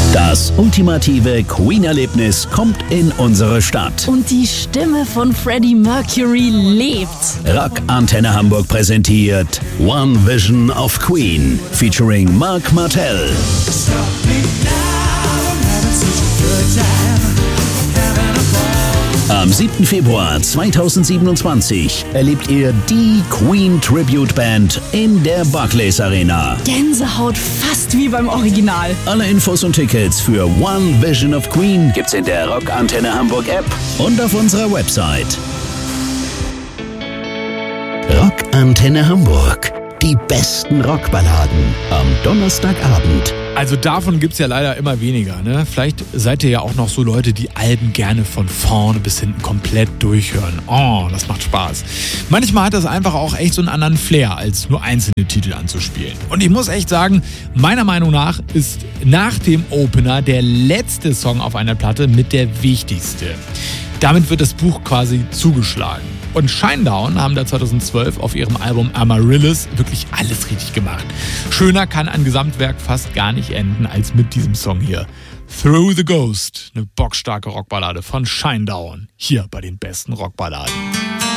Das ultimative Queen-Erlebnis kommt in unsere Stadt. Und die Stimme von Freddie Mercury lebt. Rock Antenne Hamburg präsentiert One Vision of Queen featuring Marc Martel. Am 7. Februar 2027 erlebt ihr die Queen Tribute Band in der Barclays Arena. Gänsehaut fast wie beim Original. Alle Infos und Tickets für One Vision of Queen gibt's in der Rock Antenne Hamburg App und auf unserer Website. Rock Antenne Hamburg. Die besten Rockballaden am Donnerstagabend. Also davon gibt's ja leider immer weniger, ne? Vielleicht seid ihr ja auch noch so Leute, die Alben gerne von vorne bis hinten komplett durchhören. Oh, das macht Spaß. Manchmal hat das einfach auch echt so einen anderen Flair, als nur einzelne Titel anzuspielen. Und ich muss echt sagen, meiner Meinung nach ist nach dem Opener der letzte Song auf einer Platte mit der wichtigste. Damit wird das Buch quasi zugeschlagen. Und Shinedown haben da 2012 auf ihrem Album Amaryllis wirklich alles richtig gemacht. Schöner kann ein Gesamtwerk fast gar nicht enden als mit diesem Song hier. Through the Ghost, eine bockstarke Rockballade von Shinedown. Hier bei den besten Rockballaden.